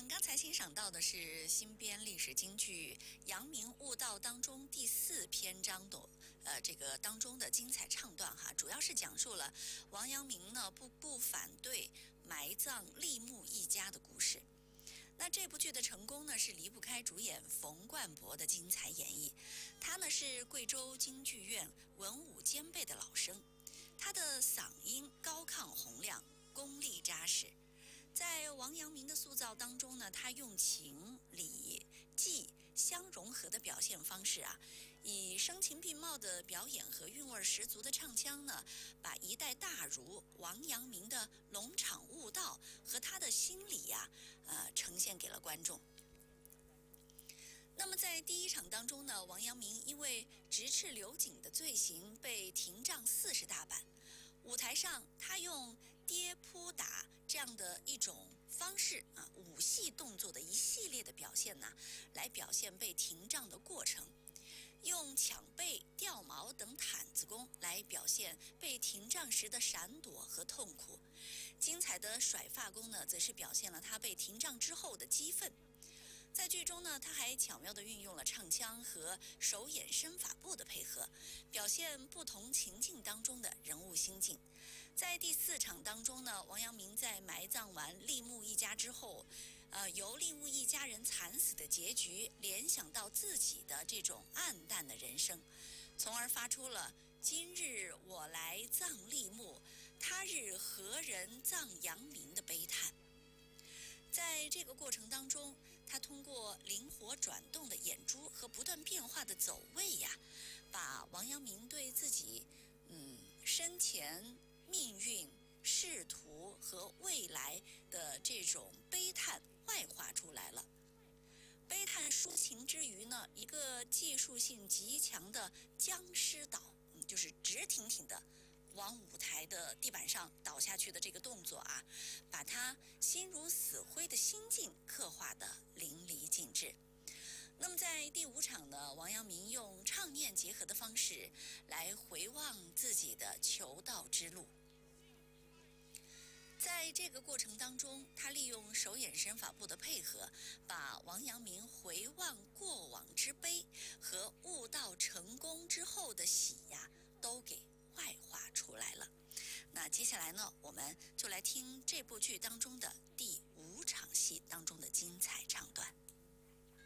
们刚才欣赏到的是新编历史京剧《阳明悟道》当中第4篇章的这个当中的精彩唱段哈，主要是讲述了王阳明呢不反对埋葬立木一家的故事。那这部剧的成功呢，是离不开主演冯冠博的精彩演绎。他呢是贵州京剧院文武兼备的老生，他的嗓音高亢洪亮，功力扎实。在王阳明的塑造当中呢，他用情理技相融合的表现方式啊，以声情并茂的表演和韵味十足的唱腔呢，把一代大儒王阳明的龙场悟道和他的心理呀，呈现给了观众。那么在第1场当中呢，王阳明因为直斥刘瑾的罪行被停杖40大板。舞台上，他用跌扑打这样的一种方式啊，武戏动作的一系列的表现呢，来表现被停杖的过程；用抢背、掉毛等毯子功来表现被停杖时的闪躲和痛苦；精彩的甩发功呢，则是表现了他被停杖之后的激愤。在剧中呢，他还巧妙地运用了唱腔和手眼身法步的配合，表现不同情境当中的人物心境。在第4场当中呢，王阳明在埋葬完立木一家之后，由立木一家人惨死的结局联想到自己的这种暗淡的人生，从而发出了今日我来葬立木，他日何人葬阳明的悲叹。在这个过程当中，他通过灵活转动的眼珠和不断变化的走位呀，把王阳明对自己生前命运、仕途和未来的这种悲叹外化出来了。悲叹抒情之余呢，一个技术性极强的僵尸倒，就是直挺挺的往舞台的地板上倒下去的这个动作啊，把他心如死灰的心境刻画得淋漓尽致。那么在第5场呢，王阳明用唱念结合的方式来回望自己的求道之路。在这个过程当中，他利用手眼身法步的配合，把王阳明回望过往之悲和悟道成功之后的喜呀，都给外化出来了。那接下来呢，我们就来听这部剧当中的第5场戏当中的精彩唱段。